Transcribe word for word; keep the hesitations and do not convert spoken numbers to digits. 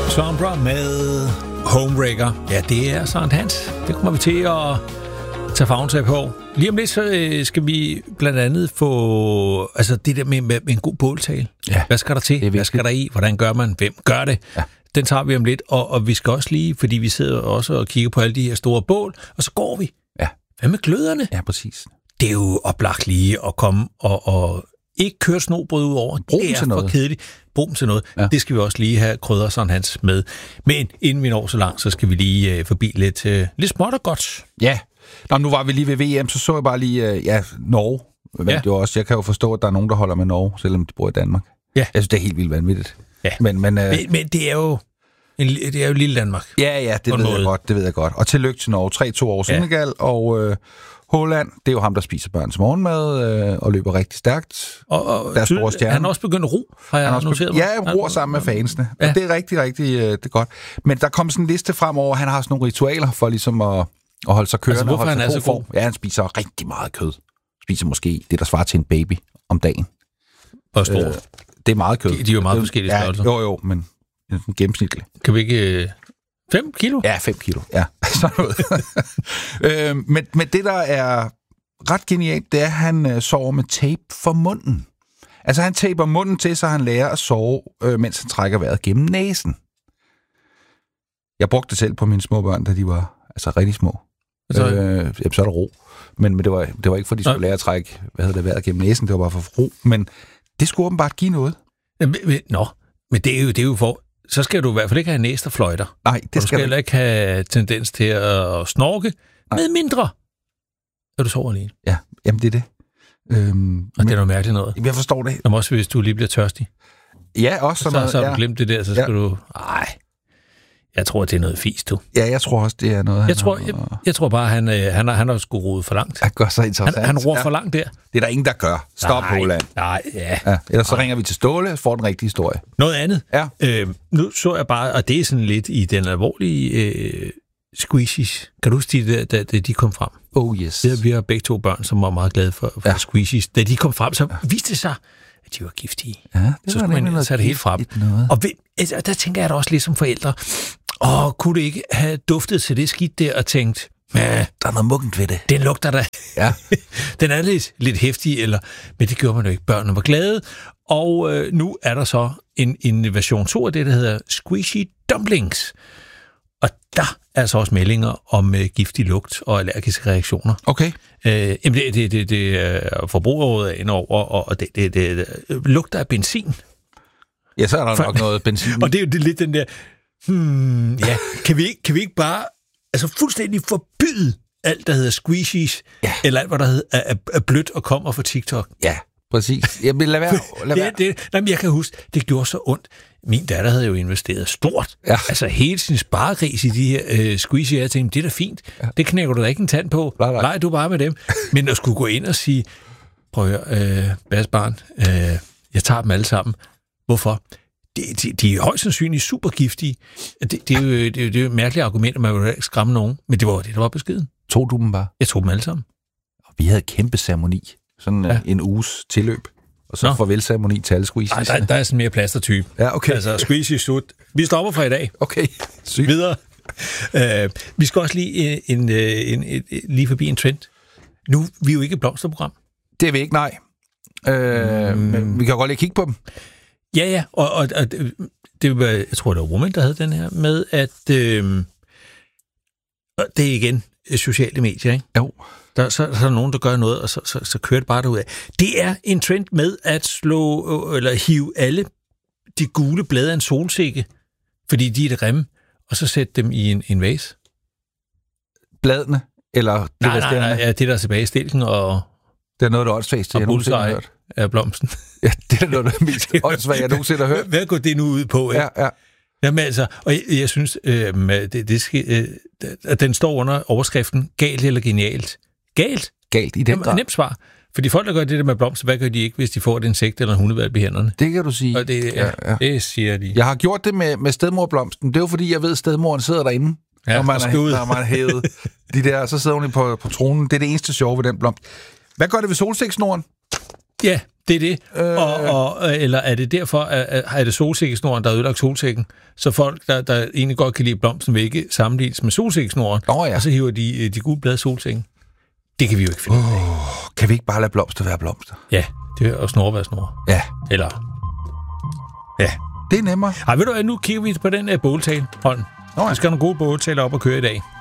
Sombra med Homebreaker. Ja, det er Sankt Hans. Det kommer vi til at tage favntag på. Lige om lidt, så skal vi blandt andet få altså det der med, med, med en god båltale. Ja. Hvad skal der til? Hvad skal der i? Hvordan gør man? Hvem gør det? Ja. Den tager vi om lidt, og, og vi skal også lige, fordi vi sidder også og kigger på alle de her store bål, og så går vi. Ja. Hvad med gløderne? Ja, præcis. Det er jo oplagt lige at komme og, og ikke køre snobrød ud over. Brug dem til noget. Det er for kedeligt. Brug dem til noget. Ja. Det skal vi også lige have krydder Sankt Hans med. Men inden vi når så langt, så skal vi lige uh, forbi lidt, uh, lidt småt og godt. Ja. Nå, nu var vi lige ved V M, så så jeg bare lige, uh, ja, Norge. Ja. Det var også, jeg kan jo forstå, at der er nogen, der holder med Norge, selvom de bor i Danmark. Ja. Jeg synes, det er helt vildt vanvittigt. Ja. Men, men, uh, men, men det er jo en, det er jo lille Danmark. Ja, ja, det ved måde. jeg godt, det ved jeg godt. Og tillykke til Norge. tre to over Senegal, ja. og uh, Holland, det er jo ham, der spiser børns morgenmad øh, og løber rigtig stærkt. Og, og deres store stjerne. Han er også begyndt at ro, har jeg noteret mig. Ja, jeg roer sammen med fansene. Ja. Og det er rigtig, rigtig øh, det er godt. Men der kom sådan en liste fremover, han har sådan nogle ritualer for ligesom at, at holde sig kørende. Altså, hvorfor han er så god? Ja, han spiser rigtig meget kød. Spiser måske det, der svarer til en baby om dagen. Hvor stort? Øh, det er meget kød. De, de er jo meget forskellige størrelser. Ja, jo, jo, men gennemsnitligt. Kan vi ikke... Øh... Fem kilo? Ja, fem kilo. Ja, sådan noget. øh, men, men det, der er ret genialt, det er, at han øh, sover med tape for munden. Altså, han taper munden til, så han lærer at sove, øh, mens han trækker vejret gennem næsen. Jeg brugte det selv på mine små børn, da de var altså rigtig små. Altså, øh, så er der ro. Men, men det, var, det var ikke, fordi de skulle lære at trække hvad hedder det, vejret gennem næsen. Det var bare for ro. Men det skulle åbenbart give noget. Men, men, nå, men det er jo, det er jo for... Så skal du i hvert fald ikke have næse, der fløjter. Nej, det skal du. skal heller ikke have tendens til at snorke, Nej. med mindre, at du sover alene. Ja, jamen det er det. Øhm, og men, det er noget mærkeligt noget. Jeg forstår det. Jamen også, hvis du lige bliver tørstig. Ja, også sådan så, noget. Så har du ja. glemt det der, så skal ja. du... Ej, jeg tror, det er noget fis, du. Ja, jeg tror også, det er noget... Jeg, tror, har... jeg, jeg tror bare, han, han, han har sgu rodet for langt. Han gør så interessant. Han, han roer ja. for langt der. Det er der ingen, der gør. Stop, Holland. Nej, ja. ja. Ellers så ringer vi til Ståle og får den rigtige historie. Noget andet. Ja. Øh, nu så jeg bare, og det er sådan lidt i den alvorlige øh, squeezies. Kan du huske det, da, da de kom frem? Oh yes. Det, vi har begge to børn, som var meget glade for, for ja. squeezies. Da de kom frem, så viste det sig, at de var giftige. Ja, det så skulle man sætte det helt frem. Noget. Og ved, altså, der tænker jeg da også lidt som forældre, åh, kunne det ikke have duftet til det skidt der og tænkt, der er noget muggent ved det. Den lugter da. Ja. Den er lidt, lidt heftig, eller, men det gjorde man jo ikke. Børnene var glade. Og øh, nu er der så en, en version to af det, der hedder Squishy Dumplings. Og der er altså også meldinger om øh, giftig lugt og allergiske reaktioner. Okay. Øh, jamen det, det, det, det er forbrugerrådet er indover, og det, det, det, det lugter af benzin. Ja, så er der For, nok noget benzin. Og det er jo det, lidt den der, hmm, ja, kan vi, ikke, kan vi ikke bare altså fuldstændig forbyde alt, der hedder squeezies, ja. eller alt, hvad der hedder, er, er blødt og kommer fra TikTok? Ja, præcis. Jeg vil lade være. Lad være. det, det, nej, men jeg kan huske, det gjorde så ondt. Min datter havde jo investeret stort. Ja. Altså hele sin sparegris i de her øh, squeezies. Jeg tænkte, det er da fint. Ja. Det knækker du da ikke en tand på. Nej, nej. Leg du bare med dem. Men at skulle gå ind og sige, prøv at høre, øh, Basbarn, øh, jeg tager dem alle sammen. Hvorfor? De, de, de er højst sandsynligt super giftige. Det, det, er jo, det, er jo, det er jo et mærkeligt argument, at man vil ikke skræmme nogen. Men det var det, der var beskeden. Tog du dem bare? Jeg tog dem alle sammen. Og vi havde kæmpe ceremoni. Sådan ja. en uges tilløb. Og så farvel-ceremoni til alle squeezies. Nej, der, der er sådan mere plastertype. Ja, okay. Altså, squeezies slut. Vi stopper fra i dag. Okay, sygt. Videre. Uh, vi skal også lige, en, en, en, en, lige forbi en trend. Nu vi er jo ikke et blomsterprogram. Det er vi ikke, nej. Uh, mm. Men vi kan godt lige kigge på dem. Ja, ja. Og, og, og det var, jeg tror, det var Woman, der havde den her med, at øh, det er igen sociale medier, ikke? Jo. Der, så, så er der nogen, der gør noget, og så, så, så kører det bare derudad. Det er en trend med at slå, eller hive alle de gule blade af en solsikke, fordi de er det grimme, og så sætte dem i en, en vase. Bladene? Eller det nej, nej, nej, ja, det der er tilbage i stilken, og det er noget, der er åndsvagt, jeg nogensinde har hørt. Af blomsten. Ja, det er noget, der er mest åndsvagt, jeg nogensinde har hørt. Hvad går det nu ud på? Ikke? Ja, ja. Jamen altså, og jeg, jeg synes, øh, det, det skal, øh, at den står under overskriften, galt eller genialt. Galt? Galt, i den grad. Nemt svar. Fordi folk, der gør det der med blomster, hvad gør de ikke, hvis de får et insekt eller en hundehvalp i hænderne? Det kan du sige. Og det, ja, ja. det siger de. Jeg har gjort det med, med stedmorblomsten. Det er jo fordi, jeg ved, at stedmoren sidder derinde, ja, når man har man hævet de der, så sidder hun på, på tronen. Det er det eneste sjove ved den blomst. Hvad gør det ved solsikkesnoren? Ja, det er det. Øh... Og, og, eller er det derfor, at, er det solsikkesnoren, der har ødelagt solsikken? Så folk, der, der egentlig godt kan lide blomsten, vil ikke sammenlignes med solsikkesnoren, oh, ja. og så hiver de de gule blade solsikken. Det kan vi jo ikke finde. Oh, kan vi ikke bare lade blomster være blomster? Ja, det er at snore være snore. Ja. Eller... Ja. Det er nemmere. Ej, ved du hvad, nu kigger vi på den uh, båltale, Holm. Oh, ja. Vi skal have nogle gode båltaler op og køre i dag.